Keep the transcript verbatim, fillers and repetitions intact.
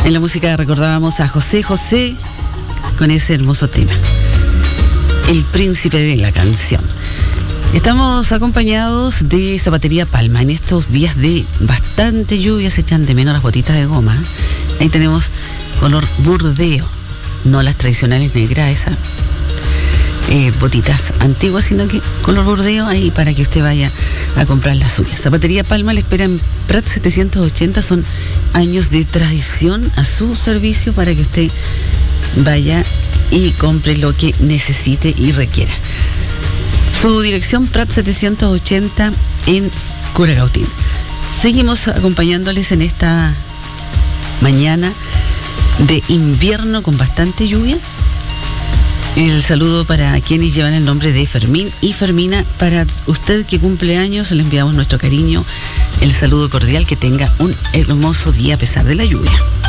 En la música recordábamos a José José con ese hermoso tema, El Príncipe de la Canción. Estamos acompañados de Zapatería Palma. En estos días de bastante lluvia se echan de menos las botitas de goma. Ahí tenemos color burdeo, no las tradicionales negras, esas eh, botitas antiguas, sino que color burdeo, ahí para que usted vaya a comprar las suyas. Zapatería Palma le espera en Prat setecientos ochenta, son años de tradición a su servicio para que usted vaya y compre lo que necesite y requiera. Su dirección, Prat setecientos ochenta en Curacautín. Seguimos acompañándoles en esta mañana de invierno con bastante lluvia. El saludo para quienes llevan el nombre de Fermín y Fermina. Para usted que cumple años, le enviamos nuestro cariño, el saludo cordial, que tenga un hermoso día a pesar de la lluvia.